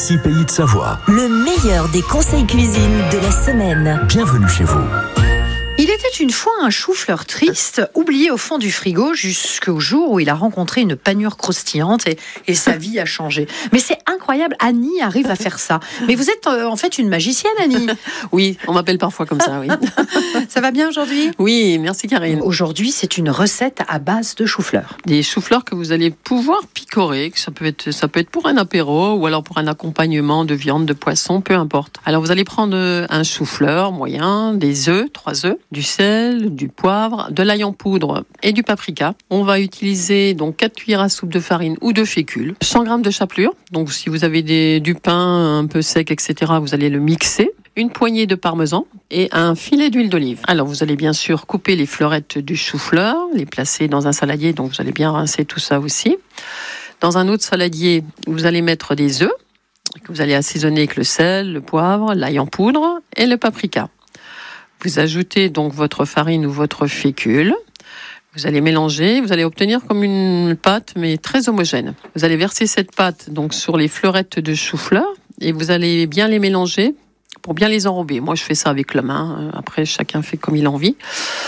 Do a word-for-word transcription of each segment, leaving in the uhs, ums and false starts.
Ici Pays de Savoie. Le meilleur des conseils cuisine de la semaine. Bienvenue chez vous. Il était une fois un chou-fleur triste, oublié au fond du frigo jusqu'au jour où il a rencontré une panure croustillante et, et sa vie a changé. Mais c'est incroyable, Annie arrive à faire ça. Mais vous êtes euh, en fait une magicienne, Annie. Oui, on m'appelle parfois comme ça, oui. Ça va bien aujourd'hui ? Oui, merci Karine. Aujourd'hui, c'est une recette à base de chou-fleur. Des choux-fleurs que vous allez pouvoir picorer, que ça peut être, ça peut être pour un apéro ou alors pour un accompagnement de viande, de poisson, peu importe. Alors vous allez prendre un chou-fleur moyen, des œufs, trois œufs, du sel, du poivre, de l'ail en poudre et du paprika. On va utiliser donc quatre cuillères à soupe de farine ou de fécule, cent grammes de chapelure. Donc si vous avez des, du pain un peu sec, et cetera, vous allez le mixer. Une poignée de parmesan et un filet d'huile d'olive. Alors vous allez bien sûr couper les fleurettes du chou-fleur, les placer dans un saladier, donc vous allez bien rincer tout ça aussi. Dans un autre saladier, vous allez mettre des œufs que vous allez assaisonner avec le sel, le poivre, l'ail en poudre et le paprika. Vous ajoutez donc votre farine ou votre fécule. Vous allez mélanger, vous allez obtenir comme une pâte, mais très homogène. Vous allez verser cette pâte donc sur les fleurettes de chou-fleur et vous allez bien les mélanger pour bien les enrober. Moi, je fais ça avec la main. Après, chacun fait comme il a envie.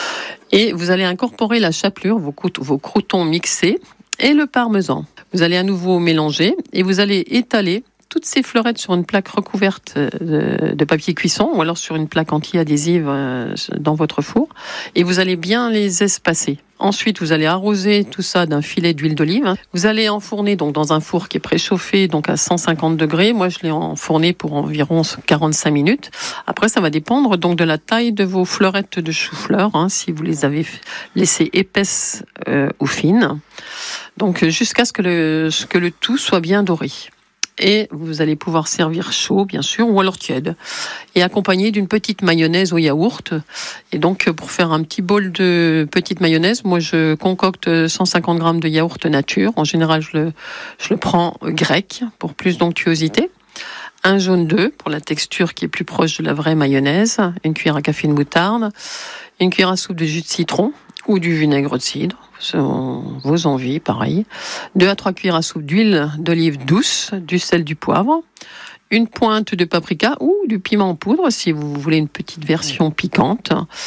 Et vous allez incorporer la chapelure, vos, vos croûtons mixés et le parmesan. Vous allez à nouveau mélanger et vous allez étaler toutes ces fleurettes sur une plaque recouverte de, de papier cuisson ou alors sur une plaque anti-adhésive dans votre four et vous allez bien les espacer. Ensuite, vous allez arroser tout ça d'un filet d'huile d'olive. Vous allez enfourner donc dans un four qui est préchauffé donc à cent cinquante degrés. Moi, je l'ai enfourné pour environ quarante-cinq minutes. Après, ça va dépendre donc de la taille de vos fleurettes de chou-fleur, hein, si vous les avez laissées épaisses euh, ou fines. Donc, jusqu'à ce que le, ce que le tout soit bien doré. Et vous allez pouvoir servir chaud, bien sûr, ou alors tiède, et accompagné d'une petite mayonnaise au yaourt. Et donc, pour faire un petit bol de petite mayonnaise, moi, je concocte cent cinquante grammes de yaourt nature. En général, je le, je le prends grec pour plus d'onctuosité. Un jaune d'œuf pour la texture qui est plus proche de la vraie mayonnaise. Une cuillère à café de moutarde. Une cuillère à soupe de jus de citron ou du vinaigre de cidre, selon vos envies, pareil. Deux à trois cuillères à soupe d'huile d'olive douce, du sel, du poivre. Une pointe de paprika ou du piment en poudre si vous voulez une petite version piquante.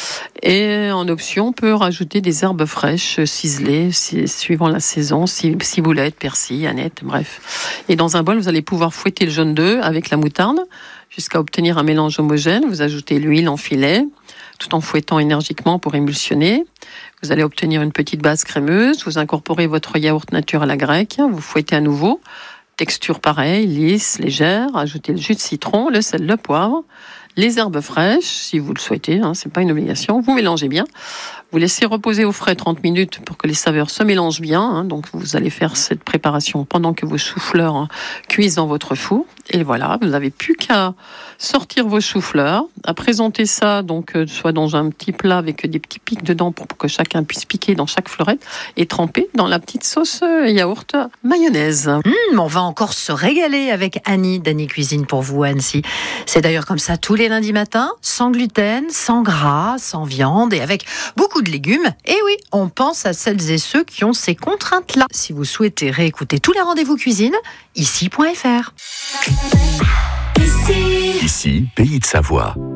Et en option, on peut rajouter des herbes fraîches ciselées suivant la saison, ciboulette, persil, aneth, bref. Et dans un bol, vous allez pouvoir fouetter le jaune d'œuf avec la moutarde jusqu'à obtenir un mélange homogène. Vous ajoutez l'huile en filet tout en fouettant énergiquement pour émulsionner. Vous allez obtenir une petite base crémeuse. Vous incorporez votre yaourt nature à la grecque. Vous fouettez à nouveau. Texture pareille, lisse, légère. Ajoutez le jus de citron, le sel, le poivre, les herbes fraîches, si vous le souhaitez, hein, c'est pas une obligation. Vous mélangez bien. Vous laissez reposer au frais trente minutes pour que les saveurs se mélangent bien. Hein, donc vous allez faire cette préparation pendant que vos choux-fleurs hein, cuisent dans votre four. Et voilà, vous n'avez plus qu'à sortir vos choux-fleurs, à présenter ça donc euh, soit dans un petit plat avec des petits pics dedans pour que chacun puisse piquer dans chaque fleurette et tremper dans la petite sauce euh, yaourt mayonnaise. Mmh, on va encore se régaler avec Annie d'Annie Cuisine pour vous, Annecy. C'est d'ailleurs comme ça tous les lundis matins, sans gluten, sans gras, sans viande et avec beaucoup de légumes. Et oui, on pense à celles et ceux qui ont ces contraintes-là. Si vous souhaitez réécouter tous les rendez-vous cuisine, ici point f r. Ici, Pays de Savoie.